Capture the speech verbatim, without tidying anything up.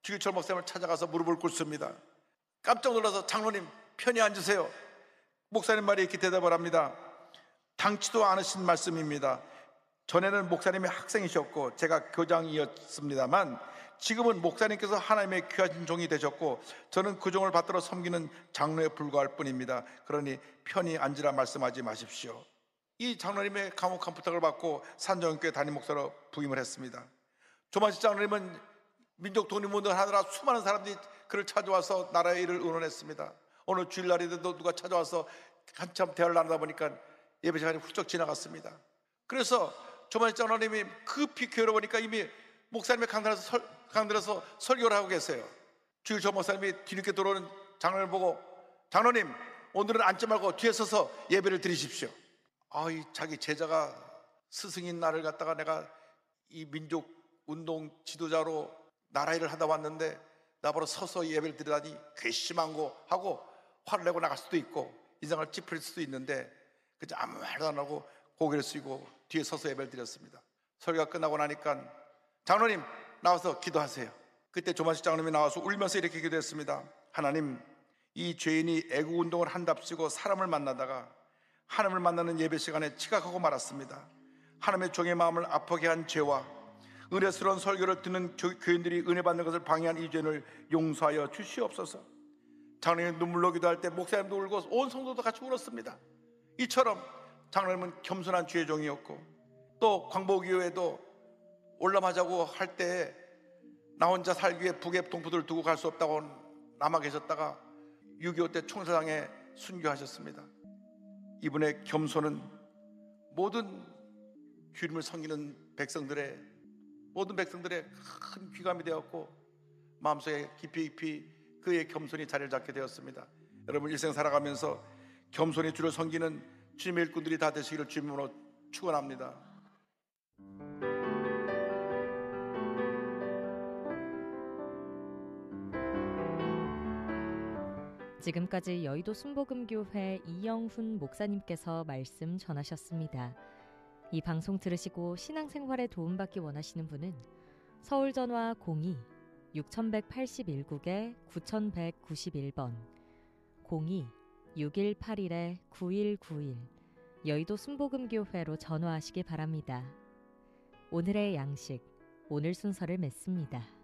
주기철 목사님을 찾아가서 무릎을 꿇습니다. 깜짝 놀라서 장로님 편히 앉으세요. 목사님 말이 이렇게 대답을 합니다. 당치도 않으신 말씀입니다. 전에는 목사님이 학생이셨고 제가 교장이었습니다만 지금은 목사님께서 하나님의 귀하신 종이 되셨고 저는 그 종을 받들어 섬기는 장로에 불과할 뿐입니다. 그러니 편히 앉으라 말씀하지 마십시오. 이 장로님의 감옥한 부탁을 받고 산정교회 담임 목사로 부임을 했습니다. 조만식 장로님은 민족 독립운동을 하느라 수많은 사람들이 그를 찾아와서 나라의 일을 의논했습니다. 어느 주일날에도 누가 찾아와서 한참 대화를 나누다 보니까 예배 시간이 훌쩍 지나갔습니다. 그래서 조만식 장로님이 급히 교회로 보니까 이미 목사님의 강단에서, 설, 강단에서 설교를 하고 계세요. 주일철 목사님이 뒤늦게 들어오는 장로를 보고 장로님 오늘은 앉지 말고 뒤에 서서 예배를 드리십시오. 아, 이 자기 제자가 스승인 나를 갖다가 내가 이 민족 운동 지도자로 나라 일을 하다 왔는데 나보러 서서 예배를 드리다니 괘씸한 거 하고 화를 내고 나갈 수도 있고 인상을 찌푸릴 수도 있는데 그저 아무 말도 안 하고 고개를 숙이고 뒤에 서서 예배를 드렸습니다. 설교가 끝나고 나니까 장로님 나와서 기도하세요. 그때 조만식 장로님이 나와서 울면서 이렇게 기도했습니다. 하나님, 이 죄인이 애국운동을 한답시고 사람을 만나다가 하나님을 만나는 예배 시간에 지각하고 말았습니다. 하나님의 종의 마음을 아프게 한 죄와 은혜스러운 설교를 듣는 교인들이 은혜 받는 것을 방해한 이 죄를 용서하여 주시옵소서. 장로님이 눈물로 기도할 때 목사님도 울고 온 성도도 같이 울었습니다. 이처럼 장로님은 겸손한 주의 종이었고 또 광복이후에도 올라가자고 할 때 나 혼자 살기 위해 북의 동포들을 두고 갈 수 없다고 남아 계셨다가 육이오 때 총사장에 순교하셨습니다. 이분의 겸손은 모든 주님을 섬기는 백성들의 모든 백성들의 큰 귀감이 되었고 마음속에 깊이 깊이 그의 겸손이 자리를 잡게 되었습니다. 여러분 일생 살아가면서 겸손히 주를 섬기는 주님의 일꾼들이 다 되시기를 주님으로 축원합니다. 지금까지 여의도 순복음교회 이영훈 목사님께서 말씀 전하셨습니다. 이 방송 들으시고 신앙생활에 도움받기 원하시는 분은 서울전화 공이 육천백팔십일 국에 구천백구십일 번 공이 육일팔일 구일구일 여의도 순복음교회로 전화하시기 바랍니다. 오늘의 양식, 오늘 순서를 맺습니다.